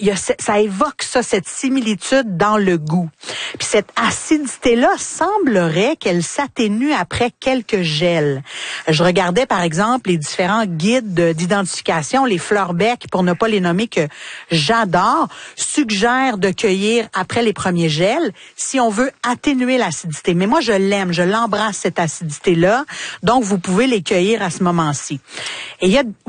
ça évoque ça, cette similitude dans le goût. Puis cette acidité-là semblerait qu'elle s'atténue après quelques gels. Je regardais par exemple les différents guides d'identification, les Fleur-Bec, pour ne pas les nommer, que j'adore, suggèrent de cueillir après les premiers gels si on veut atténuer l'acidité. Mais moi, je l'aime, je l'embrasse, cette acidité-là. Donc, vous pouvez les cueillir à ce moment-ci. Et il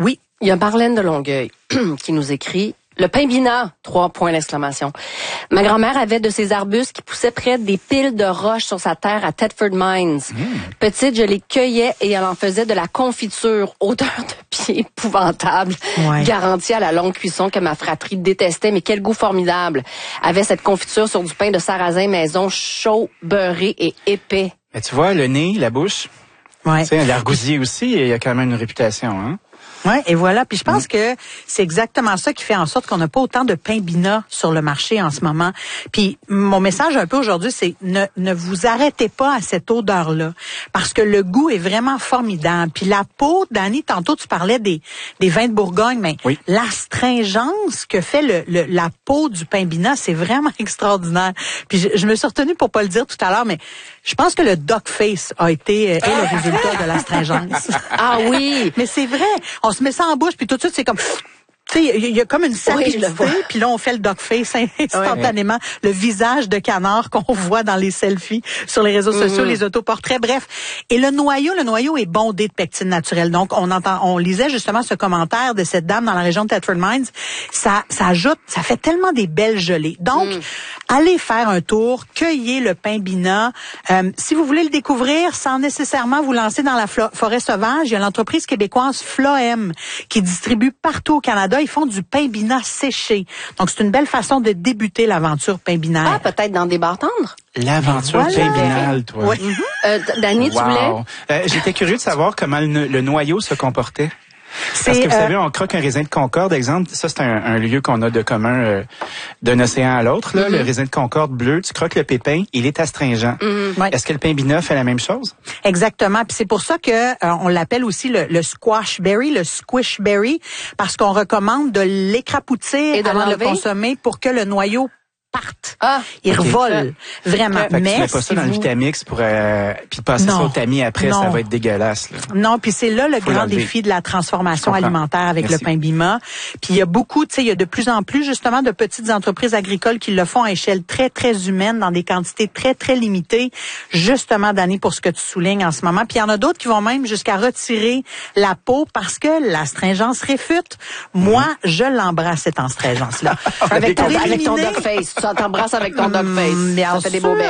y a Marlène de Longueuil qui nous écrit: le Paimbina, 3 points d'exclamation. Ma grand-mère avait de ces arbustes qui poussaient près des piles de roches sur sa terre à Thetford Mines. Petite, je les cueillais et elle en faisait de la confiture, odeur de pied épouvantable, garantie à la longue cuisson que ma fratrie détestait, mais quel goût formidable. Avait cette confiture sur du pain de sarrasin maison, chaud, beurré et épais. Mais tu vois, le nez, la bouche, tu sais, l'argousier aussi, il y a quand même une réputation, hein? Ouais, et voilà. Puis je pense que c'est exactement ça qui fait en sorte qu'on n'a pas autant de Paimbina sur le marché en ce moment. Puis mon message un peu aujourd'hui, c'est ne vous arrêtez pas à cette odeur-là, parce que le goût est vraiment formidable. Puis la peau, Dani, tantôt tu parlais des vins de Bourgogne, mais l'astringence que fait la peau du Paimbina, c'est vraiment extraordinaire. Puis je me suis retenue pour pas le dire tout à l'heure, mais je pense que le Duck Face a été le résultat de l'astringence. Ah oui, mais c'est vrai. On se met ça en bouche, puis tout de suite, c'est comme... Tu sais, il y a comme une sapidité, puis là, on fait le dog face instantanément. Le visage de canard qu'on voit dans les selfies sur les réseaux sociaux, les autoportraits, bref. Et le noyau est bondé de pectine naturelle. Donc, on lisait justement ce commentaire de cette dame dans la région de Thetford Mines. Ça fait tellement des belles gelées. Donc, allez faire un tour, cueillez le Paimbina. Si vous voulez le découvrir, sans nécessairement vous lancer dans la forêt sauvage, il y a l'entreprise québécoise Floem qui distribue partout au Canada. Ils font du Paimbina séché. Donc, c'est une belle façon de débuter l'aventure paimbinaire. Ah, peut-être dans des bars tendres? L'aventure paimbinale, toi. Oui. Dani, tu voulais? J'étais curieux de savoir comment le noyau se comportait. Parce que vous savez, on croque un raisin de Concorde, exemple. Ça, c'est un lieu qu'on a de commun d'un océan à l'autre. Là, le raisin de Concorde bleu, tu croques le pépin, il est astringent. Est-ce que le Paimbina fait la même chose? Exactement. Puis c'est pour ça que on l'appelle aussi le squash berry, le squish berry, parce qu'on recommande de l'écrapoutir avant de le consommer pour que le noyau parte. Il revole. Vraiment. Fait que tu mets pas ça dans le Vitamix pour puis passer ça au tamis après, ça va être dégueulasse. Là. Non, puis c'est là le grand défi de la transformation alimentaire avec le Paimbina. Puis il y a beaucoup, tu sais, il y a de plus en plus justement de petites entreprises agricoles qui le font à échelle très, très humaine, dans des quantités très, très limitées, justement, Dani, pour ce que tu soulignes en ce moment. Puis il y en a d'autres qui vont même jusqu'à retirer la peau parce que l'astringence réfute. Moi, je l'embrasse, cette astringence-là. avec ton dog face. Tu t'embrasses avec ton dog face. Ça fait des beaux becs.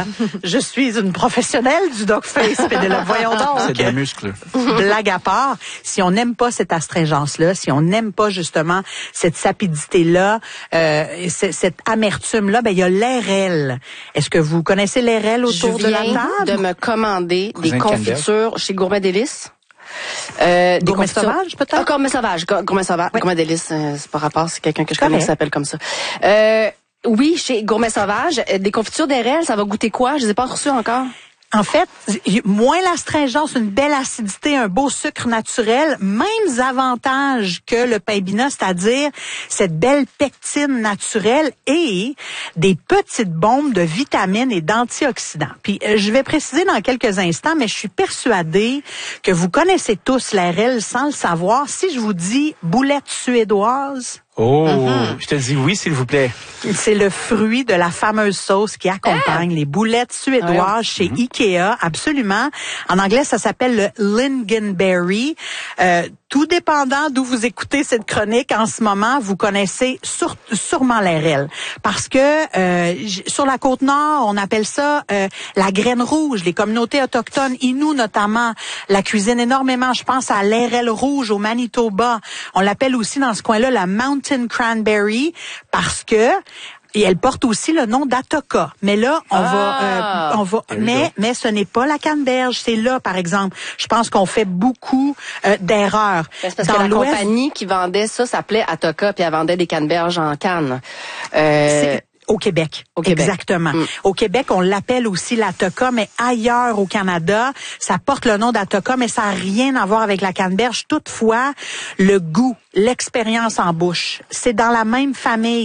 Je suis une professionnelle du dog face, Pénélope. Voyons donc. C'est des muscles. Blague à part, si on n'aime pas cette astringence-là, si on n'aime pas justement cette sapidité-là, cette amertume-là, ben il y a l'RL. Est-ce que vous connaissez l'RL autour de la table? Je viens de me commander des confitures chez Gourmet Délices. Gourmet Sauvage, peut-être? Gourmet Sauvage. Gourmet Sauvage. Gourmet Délices, c'est pas rapport, c'est quelqu'un que je connais qui s'appelle comme ça. Oui, chez Gourmet Sauvage, des confitures d'RL, ça va goûter quoi? Je les ai pas reçues encore. En fait, moins l'astringence, une belle acidité, un beau sucre naturel, mêmes avantages que le Paimbina, c'est-à-dire cette belle pectine naturelle et des petites bombes de vitamines et d'antioxydants. Puis je vais préciser dans quelques instants, mais je suis persuadée que vous connaissez tous l'RL sans le savoir. Si je vous dis boulette suédoise... Je te dis oui, s'il vous plaît. C'est le fruit de la fameuse sauce qui accompagne les boulettes suédoises chez Ikea, absolument. En anglais, ça s'appelle le Lingonberry. Tout dépendant d'où vous écoutez cette chronique en ce moment, vous connaissez sûrement l'RL. Parce que sur la Côte-Nord, on appelle ça la graine rouge. Les communautés autochtones, Innu notamment, la cuisinent énormément. Je pense à l'RL rouge au Manitoba. On l'appelle aussi dans ce coin-là la Mountain Cranberry parce que et elle porte aussi le nom d'Atoka. Mais là, on va, mais ce n'est pas la canneberge. C'est là, par exemple. Je pense qu'on fait beaucoup d'erreurs. C'est parce que la compagnie qui vendait ça s'appelait Atoka, puis elle vendait des canneberges en canne. Au Québec. Exactement. Au Québec, on l'appelle aussi l'Atoka, mais ailleurs au Canada, ça porte le nom d'Atoka, mais ça n'a rien à voir avec la canneberge. Toutefois, le goût, l'expérience en bouche, c'est dans la même famille